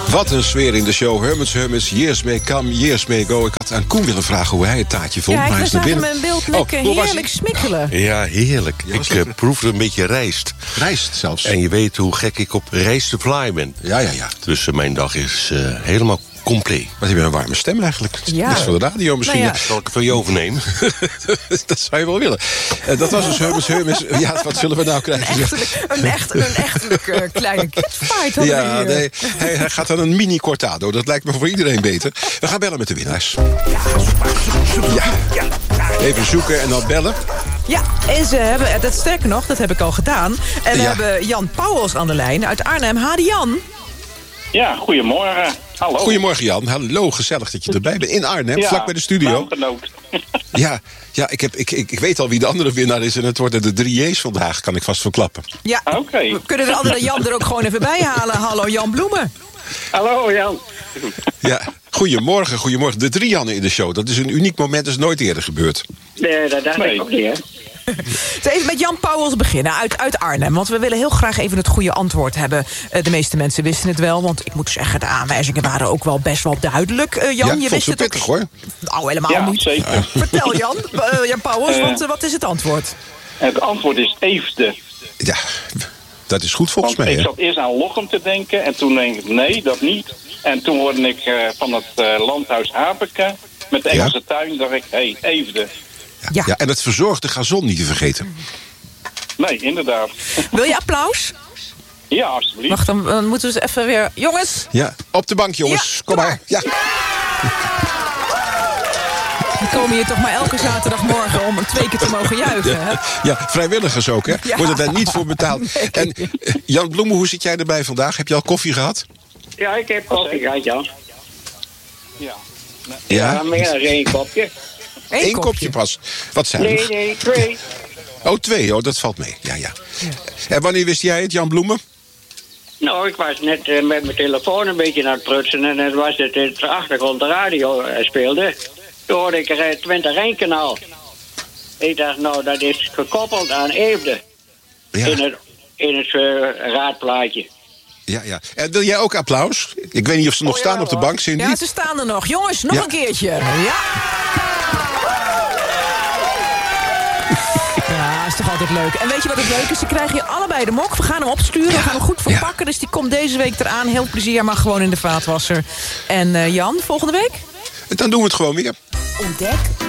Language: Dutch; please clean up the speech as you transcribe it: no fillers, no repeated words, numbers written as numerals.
Wat een sfeer in de show. Hermits, years may come, years may go. Ik had aan Koen willen vragen hoe hij het taartje vond. Ja, maar ik zag hem in beeld lekker heerlijk smikkelen. Ja, heerlijk. Ik proefde een beetje rijst. Rijst zelfs. En je weet hoe gek ik op rijst to fly ben. Ja. Dus mijn dag is helemaal compleet. Wat heb je een warme stem eigenlijk. Ja. Dat is voor de radio misschien. Nou ja. Zal ik het van je overnemen? Dat zou je wel willen. Dat was dus Hermits. Ja, wat zullen we nou krijgen? Een echtelijk kleine kidfight hadden we Ja, hier. nee, hij gaat dan een mini cortado. Dat lijkt me voor iedereen beter. We gaan bellen met de winnaars. Ja. Even zoeken en dan bellen. Ja, en ze hebben, dat sterker nog, dat heb ik al gedaan. En we Ja. hebben Jan Pauwels aan de lijn uit Arnhem. Hadi Jan. Ja, goedemorgen. Hallo. Goedemorgen Jan. Hallo, gezellig dat je erbij bent. In Arnhem, Ja, vlak bij de studio. naamgenoot. Ja, ik weet al wie de andere winnaar is. En het worden de 3 J's vandaag, kan ik vast verklappen. Ja, Oké. we kunnen de andere Jan er ook gewoon even bij halen. Hallo Jan Bloemen. Hallo Jan. Ja, goedemorgen. De 3 Jannen in de show. Dat is een uniek moment, dat is nooit eerder gebeurd. Nee, dat dacht ik ook niet, hè. Dus even met Jan Pauwels beginnen, uit Arnhem. Want we willen heel graag even het goede antwoord hebben. De meeste mensen wisten het wel, want ik moet zeggen... de aanwijzingen waren ook wel best wel duidelijk. Jan, Ja, je vond wist ze het ook. pittig, hoor. Nou, helemaal Ja, niet. zeker. Vertel Jan Pauwels, want wat is het antwoord? Het antwoord is Eefde. Ja, dat is goed volgens Want mij, ik hè? zat eerst aan Lochem te denken en toen denk ik nee, dat niet. En toen hoorde ik van het landhuis Hapeke met de Engelse tuin, dacht ik, Eefde. Ja. Ja, en het verzorgde gazon niet te vergeten. Nee, inderdaad. Wil je applaus? Ja, alsjeblieft. Wacht, dan moeten we eens even weer... Jongens, Ja, op de bank, jongens. Ja, Kom kom maar. Ja. we komen hier toch maar elke zaterdagmorgen... om 2 keer te mogen juichen, hè? Ja, vrijwilligers ook, hè? Ja. Worden daar niet voor betaald. Nee. En Jan Bloemen, hoe zit jij erbij vandaag? Heb je al koffie gehad? Ja, ik heb koffie gehad, Jan. Ja. Ja, meer dan 1 kopje. Eén Eén kopje pas. Wat zijn er? Nee, 2. Oh, 2. Oh, dat valt mee. Ja. En wanneer wist jij het, Jan Bloemen? Nou, ik was net met mijn telefoon een beetje aan het prutsen... en het was het in de achtergrond de radio speelde. Toen hoorde ik er 20 Rijnkanaal. Ik dacht, nou, dat is gekoppeld aan Eefde. Ja. In het raadplaatje. Ja. En wil jij ook applaus? Ik weet niet of ze nog Oh, staan ja, op de hoor. bank, Cindy. Ja, ze staan er nog. Jongens, nog Ja. een keertje. Ja. Ja, is toch altijd leuk. En weet je wat het leuk is? Ze krijgen hier allebei de mok. We gaan hem opsturen, we gaan hem goed verpakken. Dus die komt deze week eraan. Heel plezier, maar gewoon in de vaatwasser. En Jan, volgende week? Dan doen we het gewoon weer. Ontdek